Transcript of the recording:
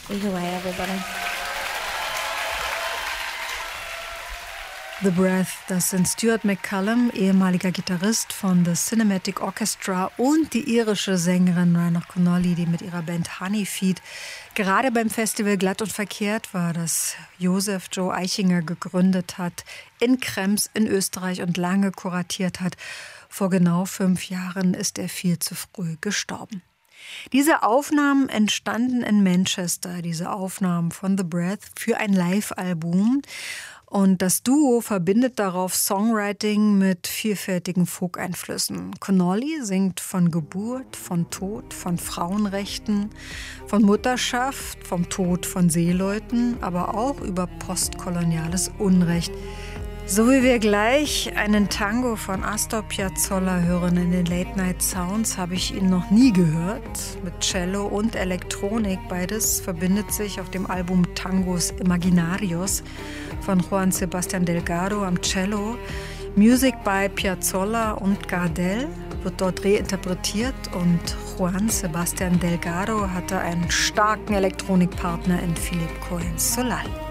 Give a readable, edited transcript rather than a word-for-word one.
Take it away, everybody. The Breath, das sind Stuart McCallum, ehemaliger Gitarrist von The Cinematic Orchestra, und die irische Sängerin Rhiannon Connolly, die mit ihrer Band Honeyfeed gerade beim Festival Glatt und Verkehrt war, das Josef Joe Eichinger gegründet hat, in Krems in Österreich und lange kuratiert hat. Vor genau 5 Jahren ist er viel zu früh gestorben. Diese Aufnahmen entstanden in Manchester, diese Aufnahmen von The Breath für ein Live-Album. Und das Duo verbindet darauf Songwriting mit vielfältigen Folk-Einflüssen. Connolly singt von Geburt, von Tod, von Frauenrechten, von Mutterschaft, vom Tod von Seeleuten, aber auch über postkoloniales Unrecht. So wie wir gleich einen Tango von Astor Piazzolla hören in den Late Night Sounds, habe ich ihn noch nie gehört. Mit Cello und Elektronik, beides verbindet sich auf dem Album Tangos Imaginarios von Juan Sebastian Delgado am Cello. Music by Piazzolla und Gardel wird dort reinterpretiert und Juan Sebastian Delgado hatte einen starken Elektronikpartner in Philippe Cohen Solal.